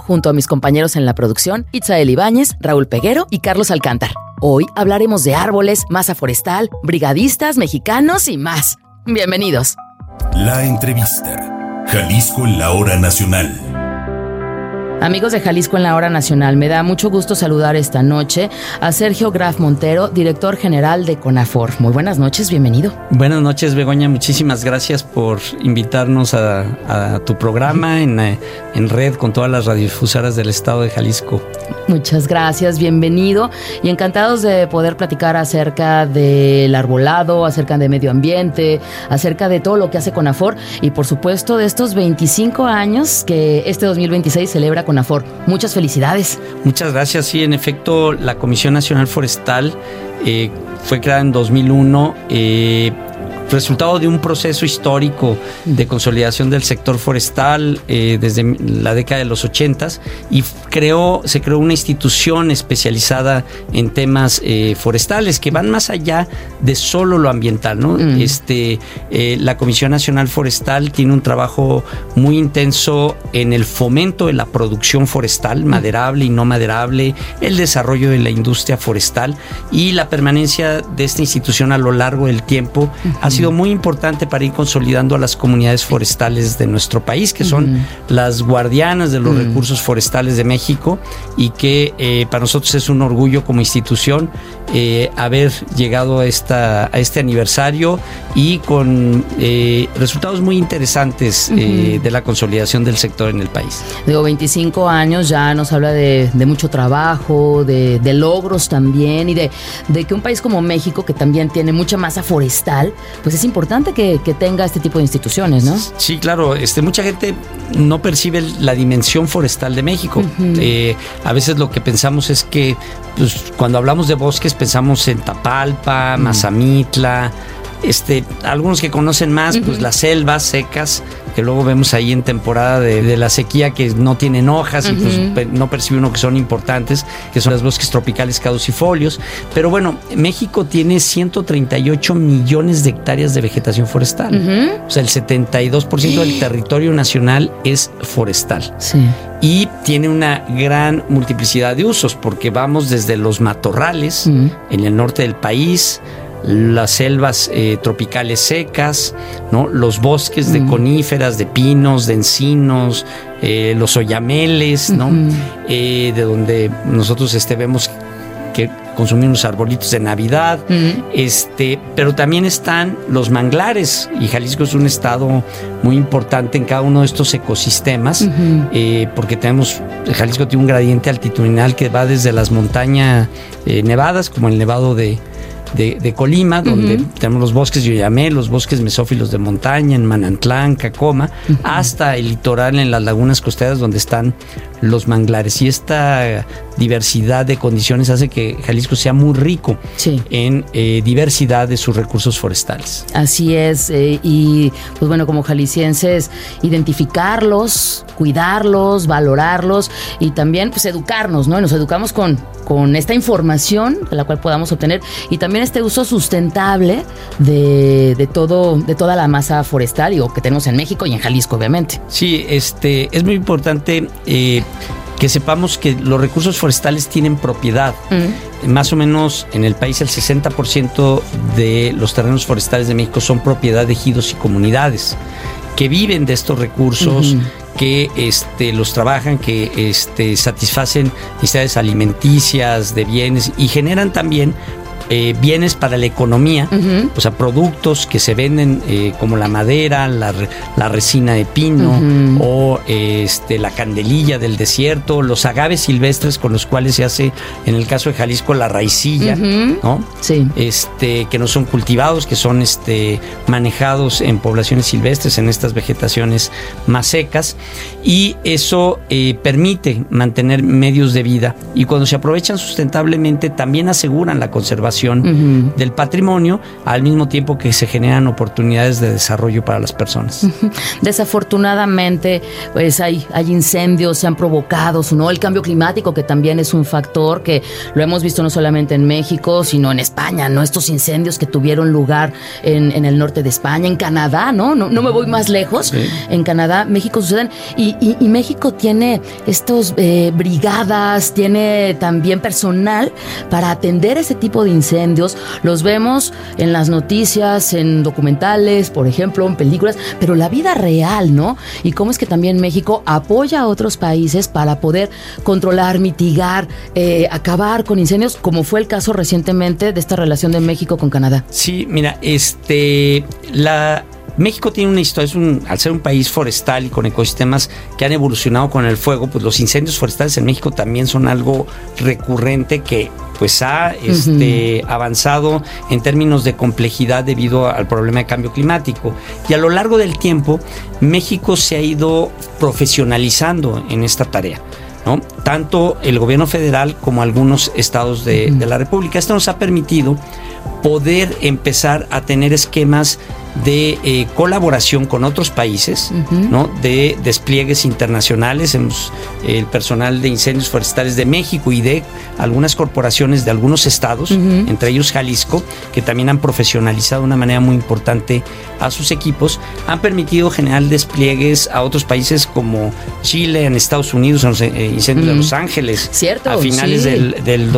junto a mis compañeros en la producción, Itzael Ibáñez, Raúl Peguero y Carlos Alcántar. Hoy hablaremos de árboles, masa forestal, brigadistas, mexicanos y más. Bienvenidos. La entrevista. Jalisco en la hora nacional. Amigos de Jalisco en la hora nacional, me da mucho gusto saludar esta noche a Sergio Graf Montero, director general de CONAFOR. Muy buenas noches, bienvenido. Buenas noches, Begoña, muchísimas gracias por invitarnos a tu programa en red con todas las radiodifusoras del estado de Jalisco. Muchas gracias, bienvenido y encantados de poder platicar acerca del arbolado, acerca de medio ambiente, acerca de todo lo que hace CONAFOR y por supuesto de estos 25 años que este 2026 celebra CONAFOR. Muchas felicidades. Muchas gracias. Sí, en efecto, la Comisión Nacional Forestal fue creada en 2001, resultado de un proceso histórico de consolidación del sector forestal desde la década de los 80s y se creó una institución especializada en temas forestales que van más allá de solo lo ambiental, ¿no? La Comisión Nacional Forestal tiene un trabajo muy intenso en el fomento de la producción forestal, maderable y no maderable, el desarrollo de la industria forestal y la permanencia de esta institución a lo largo del tiempo ha sido muy importante para ir consolidando a las comunidades forestales de nuestro país, que son las guardianas de los recursos forestales de México y que para nosotros es un orgullo como institución haber llegado a este aniversario y con resultados muy interesantes de la consolidación del sector en el país. Digo, 25 años ya nos habla de mucho trabajo, de logros también y de que un país como México, que también tiene mucha masa forestal, pues es importante que tenga este tipo de instituciones, ¿no? Sí, claro. Mucha gente no percibe la dimensión forestal de México. A veces lo que pensamos es que pues, cuando hablamos de bosques pensamos en Tapalpa, Mazamitla, algunos que conocen más, pues las selvas secas que luego vemos ahí en temporada de la sequía que no tienen hojas y pues no percibe uno que son importantes, que son los bosques tropicales caducifolios. Pero bueno, México tiene 138 millones de hectáreas de vegetación forestal. O sea, el 72% del territorio nacional es forestal. Sí. Y tiene una gran multiplicidad de usos porque vamos desde los matorrales en el norte del país, las selvas tropicales secas, ¿no? Los bosques de coníferas, de pinos, de encinos, los oyameles, ¿no? De donde nosotros vemos que consumimos arbolitos de Navidad, pero también están los manglares y Jalisco es un estado muy importante en cada uno de estos ecosistemas porque Jalisco tiene un gradiente altitudinal que va desde las montañas nevadas como el Nevado de Colima, donde tenemos los bosques de Oyamel, los bosques mesófilos de montaña, en Manantlán, Cacoma, hasta el litoral en las lagunas costeras donde están los manglares. Y esta diversidad de condiciones hace que Jalisco sea muy rico en diversidad de sus recursos forestales. Así es, y pues bueno, como jaliscienses, identificarlos, cuidarlos, valorarlos y también pues educarnos, ¿no? Y nos educamos con esta información de la cual podamos obtener y también este uso sustentable de toda la masa forestal que tenemos en México y en Jalisco, obviamente. Sí, es muy importante que sepamos que los recursos forestales tienen propiedad. Más o menos en el país el 60% de los terrenos forestales de México son propiedad de ejidos y comunidades que viven de estos recursos, que los trabajan, que satisfacen necesidades alimenticias, de bienes y generan también bienes para la economía, o sea, productos que se venden como la madera, la resina de pino o la candelilla del desierto, los agaves silvestres con los cuales se hace, en el caso de Jalisco, la raicilla, ¿no? Sí. Que no son cultivados, que son manejados en poblaciones silvestres, en estas vegetaciones más secas, y eso permite mantener medios de vida, y cuando se aprovechan sustentablemente también aseguran la conservación conservación del patrimonio, al mismo tiempo que se generan oportunidades de desarrollo para las personas. Desafortunadamente, pues hay incendios, se han provocado, ¿no? El cambio climático, que también es un factor que lo hemos visto no solamente en México, sino en España, ¿no? Estos incendios que tuvieron lugar en el norte de España, en Canadá, ¿no? No me voy más lejos. Sí. En Canadá, México suceden. Y México tiene estos brigadas, tiene también personal para atender ese tipo de incendios. Los vemos en las noticias, en documentales, por ejemplo, en películas, pero la vida real, ¿no? Y cómo es que también México apoya a otros países para poder controlar, mitigar, acabar con incendios, como fue el caso recientemente de esta relación de México con Canadá. Sí, mira, México tiene una historia, al ser un país forestal y con ecosistemas que han evolucionado con el fuego, pues los incendios forestales en México también son algo recurrente que pues ha avanzado en términos de complejidad debido al problema de cambio climático. Y a lo largo del tiempo, México se ha ido profesionalizando en esta tarea, ¿no? Tanto el gobierno federal como algunos estados de la República. Esto nos ha permitido poder empezar a tener esquemas de colaboración con otros países, ¿no? De despliegues internacionales. El personal de incendios forestales de México y de algunas corporaciones de algunos estados, entre ellos Jalisco, que también han profesionalizado de una manera muy importante a sus equipos, han permitido generar despliegues a otros países como Chile, en Estados Unidos, en los incendios de Los Ángeles, ¿cierto? A finales del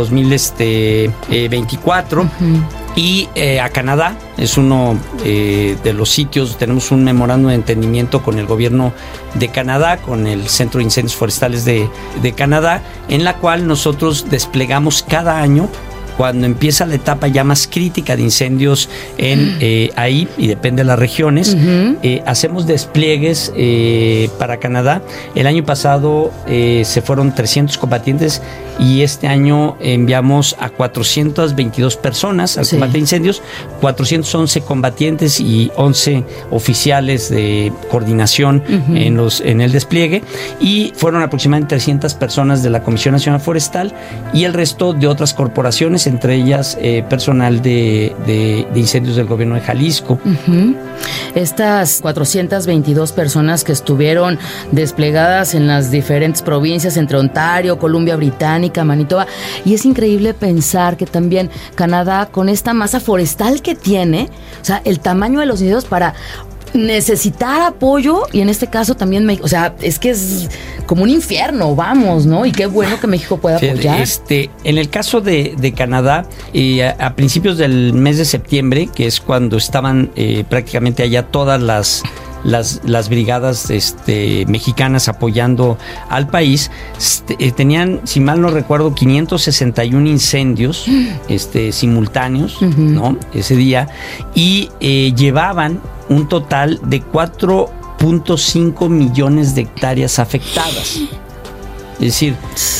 2024. Y a Canadá es uno de los sitios. Tenemos un memorándum de entendimiento con el gobierno de Canadá, con el Centro de Incendios Forestales de Canadá, en la cual nosotros desplegamos cada año, cuando empieza la etapa ya más crítica de incendios ahí, y depende de las regiones, hacemos despliegues para Canadá. El año pasado se fueron 300 combatientes y este año enviamos a 422 personas al combate de incendios, 411 combatientes y 11 oficiales de coordinación en el despliegue, y fueron aproximadamente 300 personas de la Comisión Nacional Forestal y el resto de otras corporaciones, entre ellas personal de incendios del gobierno de Jalisco. Estas 422 personas que estuvieron desplegadas en las diferentes provincias, entre Ontario, Columbia Británica, Manitoba, y es increíble pensar que también Canadá, con esta masa forestal que tiene, o sea, el tamaño de los incendios para necesitar apoyo, y en este caso también México, o sea, es que es como un infierno, vamos, ¿no? Y qué bueno que México pueda apoyar. En el caso de Canadá, a principios del mes de septiembre, que es cuando estaban prácticamente allá todas las brigadas mexicanas apoyando al país, tenían, si mal no recuerdo, 561 incendios simultáneos, ¿no? Ese día, y llevaban un total de 4.5 millones de hectáreas afectadas. Es decir,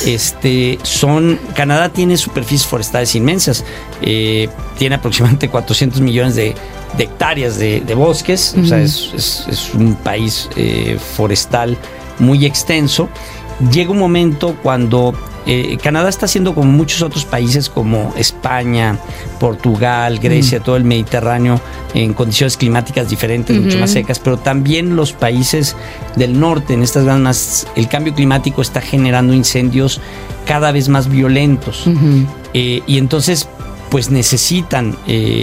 Canadá tiene superficies forestales inmensas, tiene aproximadamente 400 millones de hectáreas de bosques, o sea, es un país forestal muy extenso. Llega un momento cuando Canadá está haciendo, como muchos otros países como España, Portugal, Grecia, todo el Mediterráneo, en condiciones climáticas diferentes, mucho más secas, pero también los países del norte, en estas grandes, el cambio climático está generando incendios cada vez más violentos. Y entonces, pues necesitan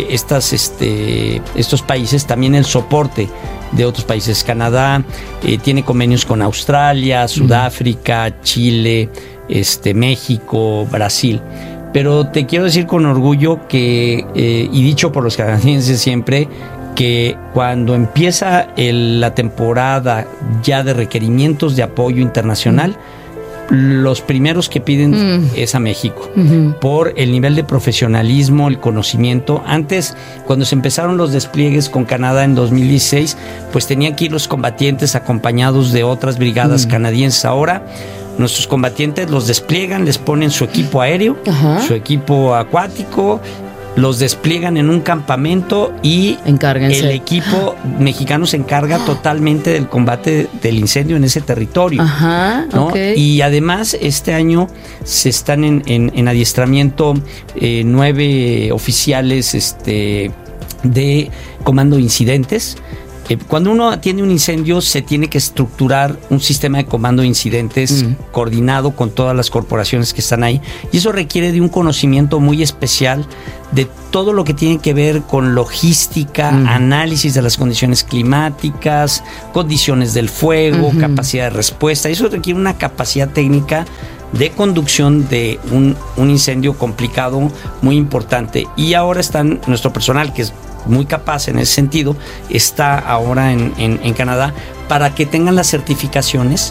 estos países también el soporte de otros países. Canadá tiene convenios con Australia, Sudáfrica, Chile, México, Brasil. Pero te quiero decir con orgullo que, y dicho por los canadienses siempre, que cuando empieza la temporada ya de requerimientos de apoyo internacional, los primeros que piden es a México, por el nivel de profesionalismo, el conocimiento. Antes, cuando se empezaron los despliegues con Canadá en 2016, pues tenían que ir los combatientes acompañados de otras brigadas canadienses. Ahora, nuestros combatientes los despliegan, les ponen su equipo aéreo, su equipo acuático, los despliegan en un campamento y Encárguense. el equipo mexicano se encarga totalmente del combate del incendio en ese territorio. Ajá, ¿no? ok. Y además este año se están en adiestramiento 9 oficiales de comando de incidentes. Cuando uno atiende un incendio, se tiene que estructurar un sistema de comando de incidentes coordinado con todas las corporaciones que están ahí. Y eso requiere de un conocimiento muy especial de todo lo que tiene que ver con logística, análisis de las condiciones climáticas, condiciones del fuego, capacidad de respuesta. Eso requiere una capacidad técnica de conducción de un incendio complicado, muy importante. Y ahora están nuestro personal, que es muy capaz en ese sentido, está ahora en Canadá para que tengan las certificaciones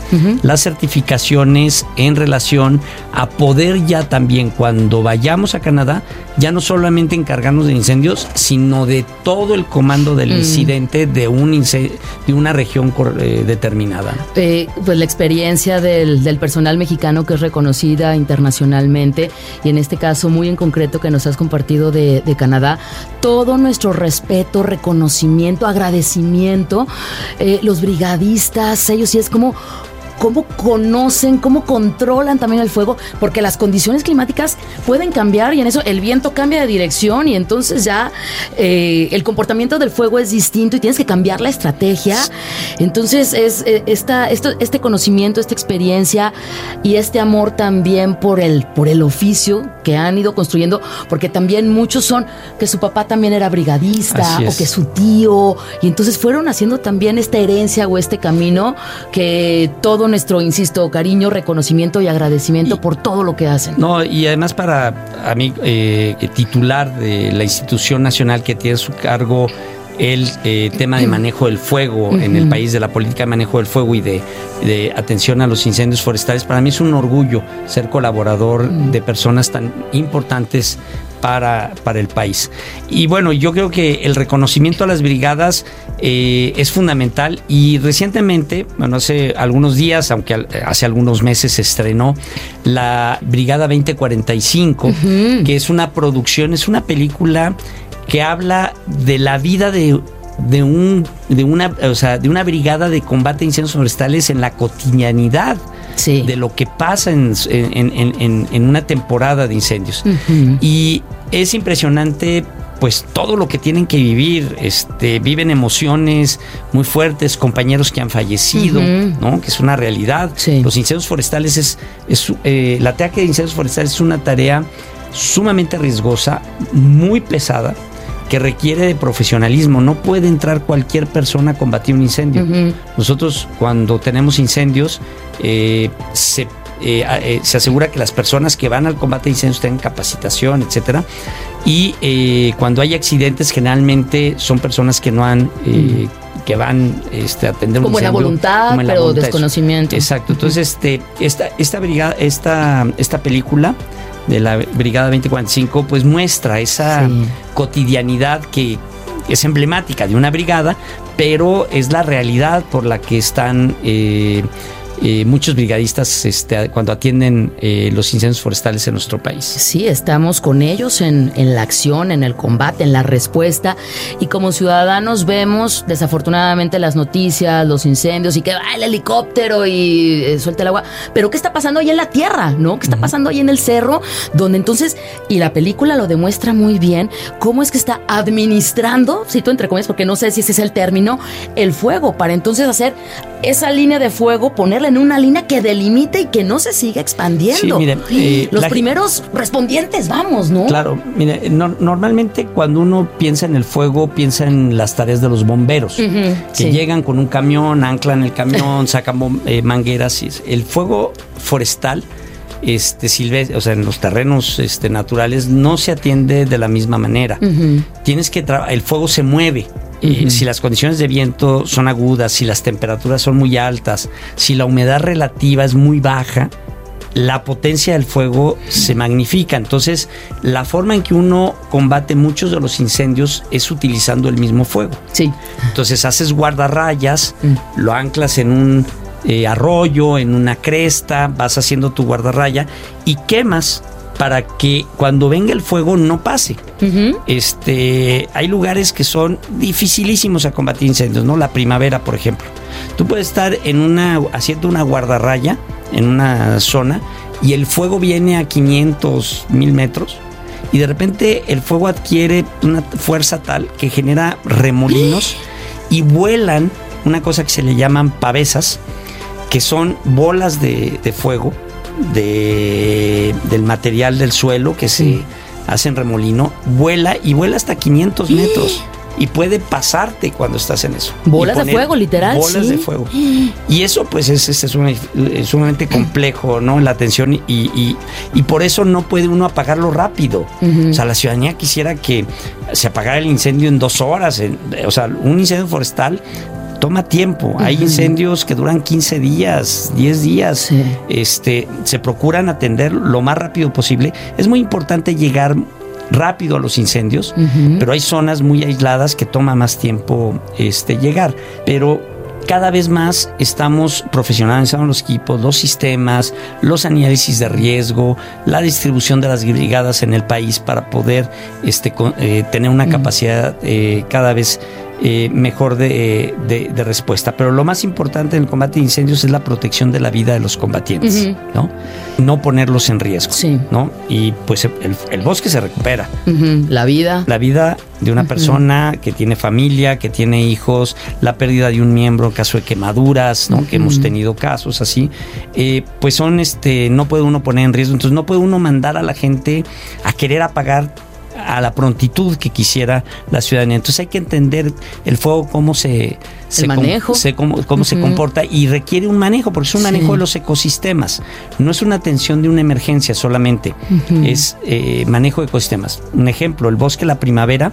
en relación a poder ya también, cuando vayamos a Canadá, ya no solamente encargarnos de incendios, sino de todo el comando del incidente de una región determinada. Pues la experiencia del personal mexicano, que es reconocida internacionalmente, y en este caso muy en concreto que nos has compartido de Canadá, todo nuestro respeto, reconocimiento, agradecimiento, los brigadistas, ellos sí es como cómo conocen, cómo controlan también el fuego, porque las condiciones climáticas pueden cambiar y en eso el viento cambia de dirección y entonces ya el comportamiento del fuego es distinto y tienes que cambiar la estrategia. Entonces este conocimiento, esta experiencia y este amor también por el oficio que han ido construyendo, porque también muchos son que su papá también era brigadista o que su tío, y entonces fueron haciendo también esta herencia o este camino que todo nuestro, insisto, cariño, reconocimiento y agradecimiento por todo lo que hacen. No, y además para mí, titular de la institución nacional que tiene a su cargo el tema de manejo del fuego en el país, de la política de manejo del fuego y de atención a los incendios forestales, para mí es un orgullo ser colaborador de personas tan importantes para el país. Y bueno, yo creo que el reconocimiento a las brigadas es fundamental, y recientemente, bueno, hace algunos días, aunque hace algunos meses, se estrenó la Brigada 2045, que es una producción, es una película que habla de la vida de una brigada de combate de incendios forestales en la cotidianidad. Sí. De lo que pasa en una temporada de incendios. Y es impresionante, pues, todo lo que tienen que vivir. Viven emociones muy fuertes, compañeros que han fallecido, ¿no? Que es una realidad. Sí. Los incendios forestales el ataque de incendios forestales es una tarea sumamente riesgosa, muy pesada, que requiere de profesionalismo. No puede entrar cualquier persona a combatir un incendio. Nosotros, cuando tenemos incendios, se asegura que las personas que van al combate de incendios tengan capacitación, etcétera. Y cuando hay accidentes, generalmente son personas que no han que van a atender un incendio. Con buena voluntad, pero desconocimiento. Exacto. Entonces, esta brigada, esta película de la Brigada 2045, pues muestra esa cotidianidad que es emblemática de una brigada, pero es la realidad por la que están muchos brigadistas cuando atienden los incendios forestales en nuestro país. Sí, estamos con ellos en la acción, en el combate, en la respuesta, y como ciudadanos vemos desafortunadamente las noticias, los incendios y que va el helicóptero y suelta el agua, pero ¿qué está pasando ahí en la tierra? ¿No? ¿Qué está pasando ahí en el cerro? Donde entonces, y la película lo demuestra muy bien, cómo es que está administrando, cito entre comillas porque no sé si ese es el término, el fuego, para entonces hacer esa línea de fuego, ponerla en una línea que delimite y que no se siga expandiendo. Sí, mire, los primeros respondientes, vamos, ¿no? Claro, mire, normalmente cuando uno piensa en el fuego, piensa en las tareas de los bomberos, que llegan con un camión, anclan el camión, sacan mangueras. El fuego forestal, silvestre, o sea, en los terrenos naturales, no se atiende de la misma manera. Tienes que el fuego se mueve. Si las condiciones de viento son agudas, si las temperaturas son muy altas, si la humedad relativa es muy baja, la potencia del fuego se magnifica. Entonces, la forma en que uno combate muchos de los incendios es utilizando el mismo fuego. Sí. Entonces, haces guardarrayas, lo anclas en un arroyo, en una cresta, vas haciendo tu guardarraya y quemas para que cuando venga el fuego no pase. Ujú. Hay lugares que son dificilísimos a combatir incendios, ¿no? La primavera, por ejemplo. Tú puedes estar haciendo una guardarraya en una zona y el fuego viene a 500, 1000 metros y de repente el fuego adquiere una fuerza tal que genera remolinos y vuelan una cosa que se le llaman pavesas, que son bolas de fuego del material del suelo que se hacen remolino, vuela hasta 500 metros y puede pasarte cuando estás en eso. Bolas de fuego, literal. Bolas de fuego. Y eso pues es sumamente complejo, ¿no? La atención y por eso no puede uno apagarlo rápido. O sea, la ciudadanía quisiera que se apagara el incendio en 2 horas. O sea, un incendio forestal toma tiempo. Hay incendios que duran 15 días, 10 días. Sí. Se procuran atender lo más rápido posible. Es muy importante llegar rápido a los incendios, pero hay zonas muy aisladas que toma más tiempo llegar. Pero cada vez más estamos profesionalizando los equipos, los sistemas, los análisis de riesgo, la distribución de las brigadas en el país para poder tener una capacidad cada vez mejor de respuesta. Pero lo más importante en el combate de incendios es la protección de la vida de los combatientes, ¿no? No ponerlos en riesgo, ¿no? Y pues el bosque se recupera. La vida de una persona que tiene familia, que tiene hijos, la pérdida de un miembro en caso de quemaduras, ¿no? Que hemos tenido casos así, pues son no puede uno poner en riesgo. Entonces no puede uno mandar a la gente a querer apagar a la prontitud que quisiera la ciudadanía. Entonces hay que entender el fuego, cómo se comporta, y requiere un manejo, porque es un manejo de los ecosistemas. No es una atención de una emergencia solamente, es manejo de ecosistemas. Un ejemplo, el bosque La Primavera,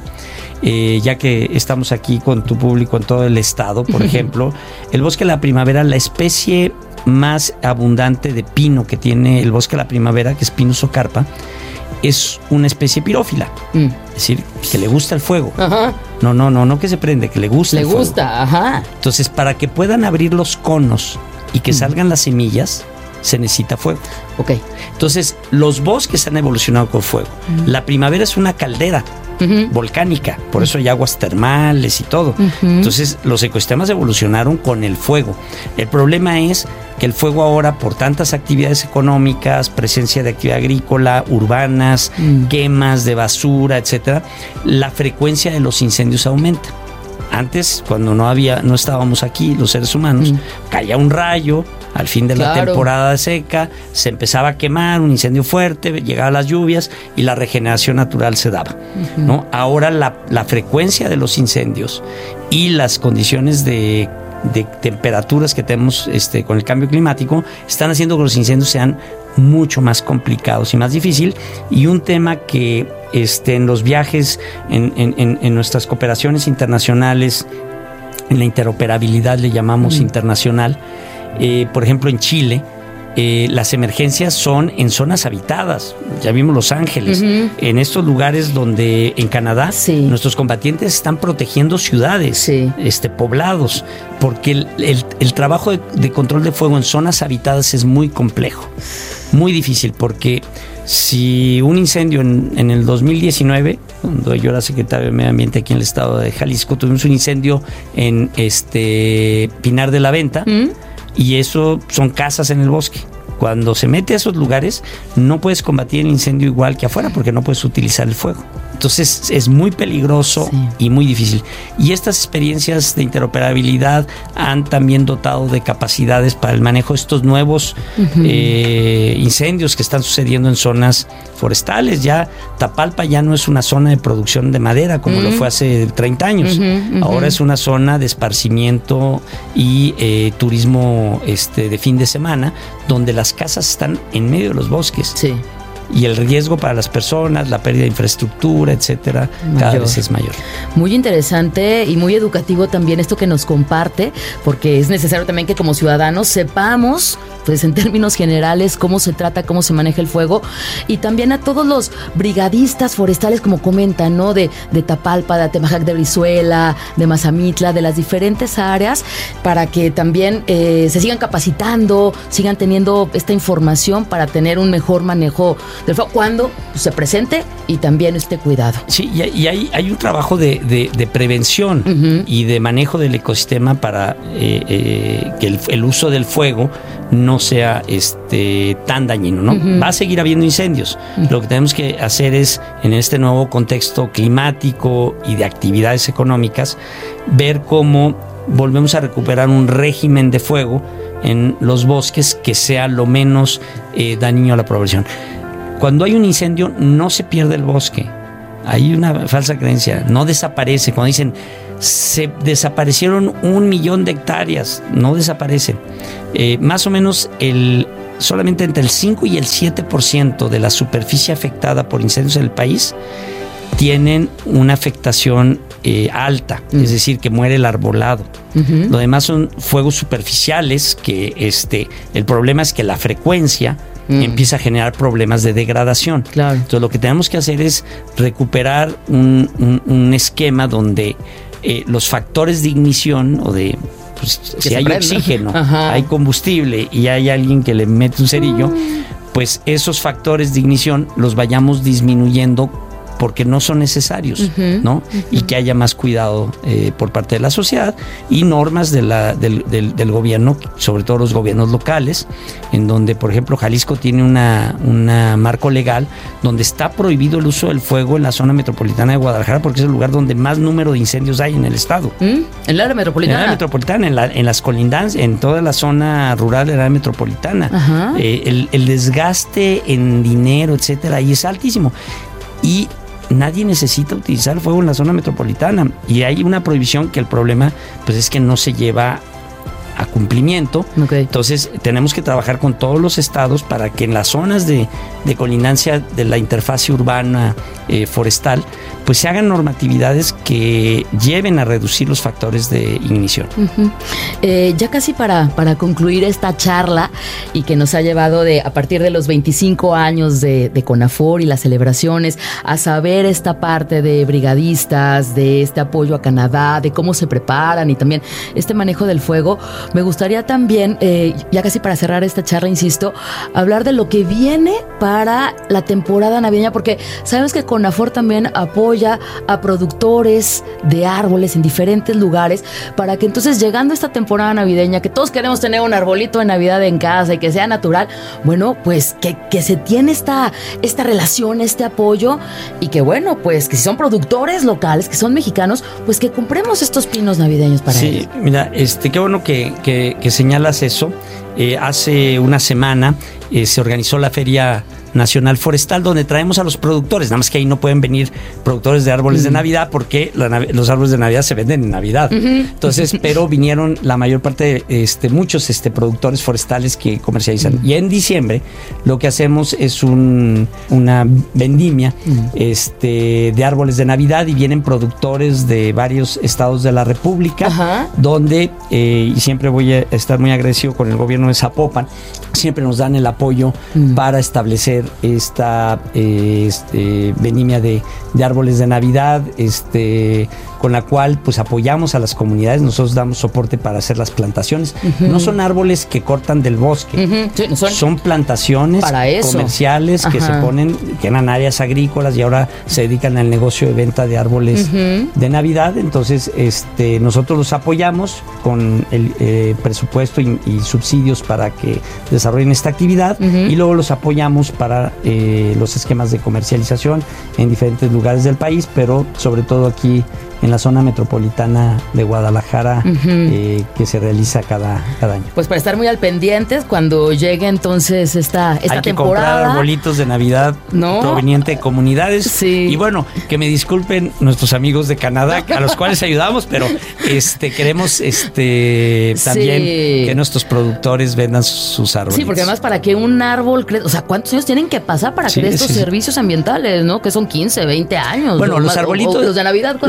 ya que estamos aquí con tu público en todo el estado, por ejemplo, el bosque La Primavera, la especie más abundante de pino que tiene el bosque La Primavera, que es Pinus ocarpa, es una especie pirófila, es decir, que le gusta el fuego. Ajá. No que se prende, que le gusta el fuego. Le gusta, ajá. Entonces, para que puedan abrir los conos y que salgan las semillas, se necesita fuego. Ok. Entonces, los bosques han evolucionado con fuego. La primavera es una caldera volcánica, por eso hay aguas termales y todo. Entonces, los ecosistemas evolucionaron con el fuego. El problema es que el fuego ahora, por tantas actividades económicas, presencia de actividad agrícola, urbanas, quemas de basura, etcétera, la frecuencia de los incendios aumenta. Antes, cuando no estábamos aquí los seres humanos, caía un rayo al fin de la temporada seca, se empezaba a quemar, un incendio fuerte, llegaban las lluvias y la regeneración natural se daba, ¿no? Ahora la frecuencia de los incendios y las condiciones de temperaturas que tenemos con el cambio climático están haciendo que los incendios sean mucho más complicados y más difícil. Y un tema que en los viajes, en nuestras cooperaciones internacionales, en la interoperabilidad le llamamos internacional, por ejemplo en Chile, las emergencias son en zonas habitadas. Ya vimos Los Ángeles, en estos lugares donde en Canadá nuestros combatientes están protegiendo ciudades, poblados, porque el trabajo de control de fuego en zonas habitadas es muy complejo, muy difícil, porque si un incendio en el 2019, cuando yo era secretario de Medio Ambiente aquí en el estado de Jalisco, tuvimos un incendio en Pinar de la Venta, y eso son casas en el bosque. Cuando se mete a esos lugares, no puedes combatir el incendio igual que afuera, porque no puedes utilizar el fuego. Entonces es muy peligroso y muy difícil. Y estas experiencias de interoperabilidad han también dotado de capacidades para el manejo de estos nuevos incendios que están sucediendo en zonas forestales. Ya Tapalpa ya no es una zona de producción de madera como lo fue hace 30 años. Ahora es una zona de esparcimiento y turismo de fin de semana, donde las casas están en medio de los bosques. Sí. Y el riesgo para las personas, la pérdida de infraestructura, etcétera, cada vez es mayor. Muy interesante y muy educativo también esto que nos comparte, porque es necesario también que como ciudadanos sepamos pues en términos generales, cómo se trata, cómo se maneja el fuego, y también a todos los brigadistas forestales, como comentan, ¿no? De Tapalpa, de Atemajac de Brizuela, de Mazamitla, de las diferentes áreas, para que también se sigan capacitando, sigan teniendo esta información para tener un mejor manejo del fuego cuando se presente, y también este cuidado. Sí, y hay un trabajo de prevención y de manejo del ecosistema para que el uso del fuego no sea tan dañino, ¿no? Va a seguir habiendo incendios. Lo que tenemos que hacer es, en este nuevo contexto climático y de actividades económicas, ver cómo volvemos a recuperar un régimen de fuego en los bosques que sea lo menos dañino a la población. Cuando hay un incendio, no se pierde el bosque. Hay una falsa creencia, no desaparece. Cuando dicen se desaparecieron 1 millón de hectáreas, no desaparecen. Más o menos solamente entre el 5 y el 7% de la superficie afectada por incendios en el país tienen una afectación alta, es decir, que muere el arbolado. Lo demás son fuegos superficiales, que el problema es que la frecuencia empieza a generar problemas de degradación. Claro. Entonces lo que tenemos que hacer es recuperar un esquema donde los factores de ignición o de... Pues, si hay oxígeno, hay combustible y hay alguien que le mete un cerillo, pues esos factores de ignición los vayamos disminuyendo porque no son necesarios, ¿no? Y que haya más cuidado por parte de la sociedad y normas del gobierno, sobre todo los gobiernos locales, en donde, por ejemplo, Jalisco tiene una marco legal donde está prohibido el uso del fuego en la zona metropolitana de Guadalajara, porque es el lugar donde más número de incendios hay en el estado. ¿En el área metropolitana? En el área metropolitana, en las colindancias, en toda la zona rural del área metropolitana. El desgaste en dinero, etcétera, ahí es altísimo. Y nadie necesita utilizar fuego en la zona metropolitana, y hay una prohibición que el problema pues es que no se lleva a cumplimiento. Entonces tenemos que trabajar con todos los estados para que en las zonas de colindancia de la interfase urbana forestal pues se hagan normatividades que lleven a reducir los factores de ignición. Ya casi para concluir esta charla, y que nos ha llevado a partir de los 25 años de CONAFOR y las celebraciones, a saber esta parte de brigadistas, de este apoyo a Canadá, de cómo se preparan y también este manejo del fuego, me gustaría también, ya casi para cerrar esta charla, insisto, hablar de lo que viene para la temporada navideña, porque sabemos que CONAFOR también apoya a productores de árboles en diferentes lugares, para que entonces, llegando esta temporada navideña, que todos queremos tener un arbolito de Navidad en casa y que sea natural, bueno, pues que se tiene esta relación, este apoyo, y que bueno, pues que si son productores locales, que son mexicanos, pues que compremos estos pinos navideños para ellos. Sí, mira, qué bueno que señalas eso. Hace una semana se organizó la Feria Nacional Forestal, donde traemos a los productores, nada más que ahí no pueden venir productores de árboles de Navidad, porque los árboles de Navidad se venden en Navidad. Entonces, pero vinieron la mayor parte de muchos productores forestales que comercializan. Y en diciembre lo que hacemos es una vendimia de árboles de Navidad, y vienen productores de varios estados de la República, donde, y siempre voy a estar muy agradecido con el gobierno de Zapopan, siempre nos dan el apoyo para establecer esta vendimia de árboles de Navidad, con la cual pues apoyamos a las comunidades. Nosotros damos soporte para hacer las plantaciones. No son árboles que cortan del bosque, sí, son plantaciones comerciales que se ponen, que eran áreas agrícolas y ahora se dedican al negocio de venta de árboles de Navidad. Entonces nosotros los apoyamos con el presupuesto y subsidios para que desarrollen esta actividad, y luego los apoyamos para los esquemas de comercialización en diferentes lugares del país, pero sobre todo aquí en la zona metropolitana de Guadalajara, que se realiza cada año. Pues para estar muy al pendientes cuando llegue entonces esta temporada. Hay que comprar arbolitos de Navidad proveniente de comunidades. Sí. Y bueno, que me disculpen nuestros amigos de Canadá, a los cuales ayudamos, pero queremos también que nuestros productores vendan sus árboles. Sí, porque además para que un árbol crezca, o sea, ¿cuántos años tienen que pasar para que dé estos servicios ambientales, no? Que son 15, 20 años. Bueno, los arbolitos, los de Navidad. Los árboles de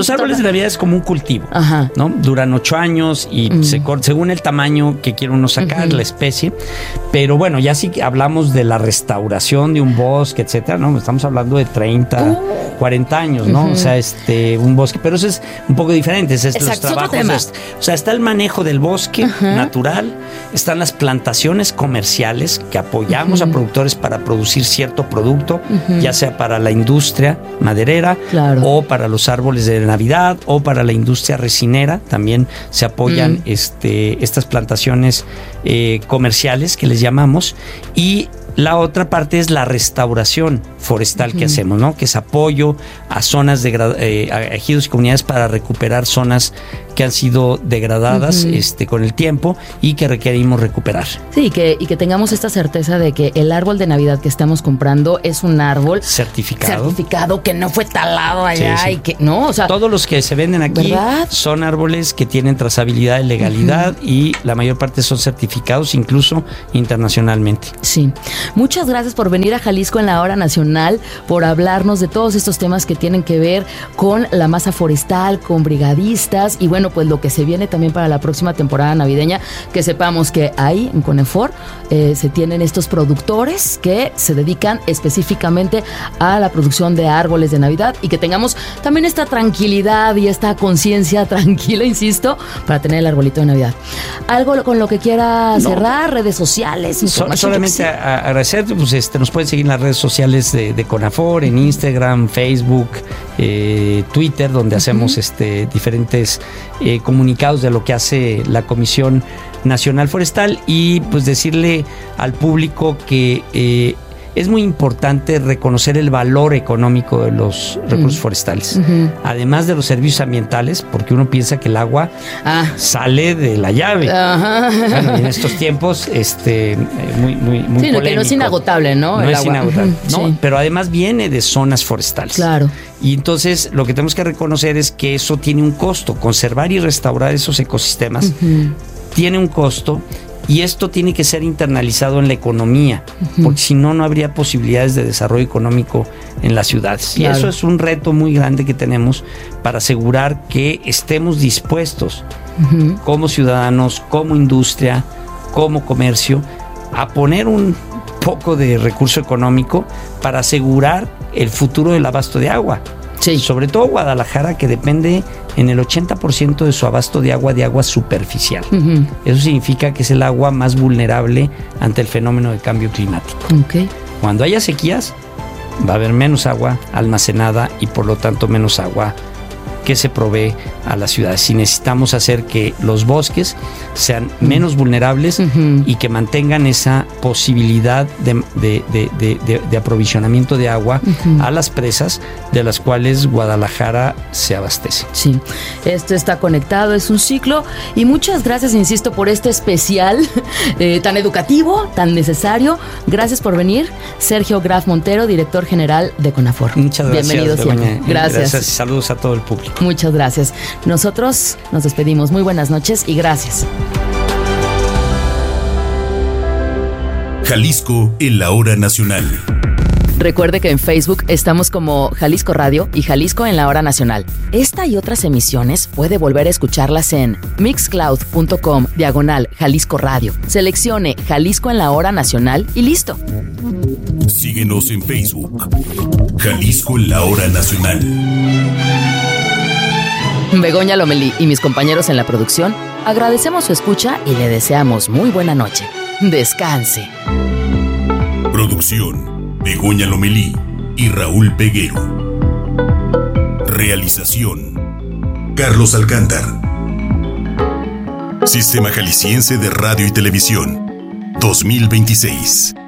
de Navidad es como un cultivo, Ajá. ¿no? Duran 8 años y según el tamaño que quiere uno sacar, la especie. Pero bueno, ya sí hablamos de la restauración de un bosque, etcétera, ¿no? Estamos hablando de 30, 40 años, ¿no? O sea, un bosque, pero eso es un poco diferente. Es los trabajos. O sea, está el manejo del bosque natural, están las plantaciones comerciales que apoyamos a productores para producir cierto producto, ya sea para la industria maderera, o para los árboles de Navidad, o para la industria resinera. También se apoyan estas plantaciones comerciales que les llamamos. Y la otra parte es la restauración forestal que hacemos, ¿no? Que es apoyo a zonas de ejidos y comunidades para recuperar zonas que han sido degradadas con el tiempo y que requerimos recuperar. Sí, y que tengamos esta certeza de que el árbol de Navidad que estamos comprando es un árbol certificado que no fue talado allá y que no, o sea, todos los que se venden aquí, ¿verdad?, son árboles que tienen trazabilidad y legalidad y la mayor parte son certificados incluso internacionalmente. Sí. Muchas gracias por venir a Jalisco en la Hora Nacional, por hablarnos de todos estos temas que tienen que ver con la masa forestal, con brigadistas y bueno, pues lo que se viene también para la próxima temporada navideña, que sepamos que ahí en Conefor se tienen estos productores que se dedican específicamente a la producción de árboles de Navidad y que tengamos también esta tranquilidad y esta conciencia tranquila, insisto, para tener el arbolito de Navidad. ¿Algo con lo que quiera cerrar? Redes sociales, solamente agradecer, pues nos pueden seguir en las redes sociales de Conafor, en Instagram, Facebook, Twitter, donde hacemos diferentes comunicados de lo que hace la Comisión Nacional Forestal y pues decirle al público que es muy importante reconocer el valor económico de los recursos forestales, además de los servicios ambientales, porque uno piensa que el agua sale de la llave. Bueno, y en estos tiempos muy polémico. Que no es inagotable, ¿no? No es inagotable, ¿no? Sí. Pero además viene de zonas forestales. Claro. Y entonces lo que tenemos que reconocer es que eso tiene un costo. Conservar y restaurar esos ecosistemas tiene un costo. Y esto tiene que ser internalizado en la economía, porque si no, no habría posibilidades de desarrollo económico en las ciudades. Claro. Y eso es un reto muy grande que tenemos para asegurar que estemos dispuestos como ciudadanos, como industria, como comercio, a poner un poco de recurso económico para asegurar el futuro del abasto de agua. Sí. Sobre todo Guadalajara, que depende en el 80% de su abasto de agua superficial. Eso significa que es el agua más vulnerable ante el fenómeno de cambio climático. Cuando haya sequías, va a haber menos agua almacenada y por lo tanto menos agua que se provee a las ciudades. Y necesitamos hacer que los bosques sean menos vulnerables y que mantengan esa posibilidad de aprovisionamiento de agua a las presas de las cuales Guadalajara se abastece. Sí, esto está conectado, es un ciclo y muchas gracias, insisto, por este especial tan educativo, tan necesario. Gracias por venir, Sergio Graf Montero, director general de Conafor. Muchas gracias. Bienvenido siempre. Gracias y saludos a todo el público. Muchas gracias. Nosotros nos despedimos. Muy buenas noches y gracias. Jalisco en la Hora Nacional. Recuerde que en Facebook estamos como Jalisco Radio y Jalisco en la Hora Nacional. Esta y otras emisiones puede volver a escucharlas en mixcloud.com/Jalisco Radio. Seleccione Jalisco en la Hora Nacional y listo. Síguenos en Facebook. Jalisco en la Hora Nacional. Begoña Lomelí y mis compañeros en la producción agradecemos su escucha y le deseamos muy buena noche. Descanse. Producción: Begoña Lomelí y Raúl Peguero. Realización: Carlos Alcántar. Sistema Jalisciense de Radio y Televisión 2026.